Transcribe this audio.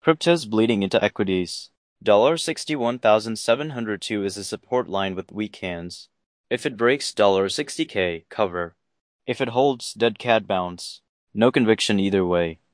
Crypto's bleeding into equities. $61,702 is a support line with weak hands. If it breaks $60K, cover. If it holds, dead cat bounce. No conviction either way.